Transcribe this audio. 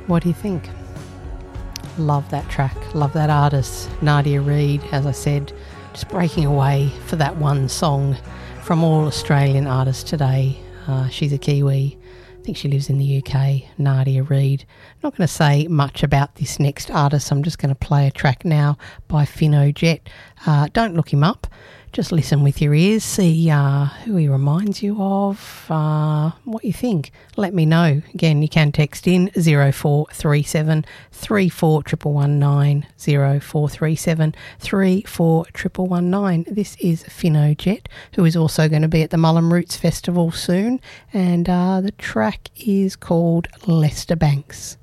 What do you think? Love that track, love that artist, Nadia Reid. As I said, just breaking away for that one song from all Australian artists today. She's a Kiwi. I think she lives in the UK, Nadia Reid. Not going to say much about this next artist. I'm just going to play a track now by Finno Jet. Don't look him up. Just listen with your ears, see who he reminds you of, what you think. Let me know. Again, you can text in 0437 341119, 0437 341119. This is Finno Jet, who is also going to be at the Mullen Roots Festival soon, and the track is called Lester Banks.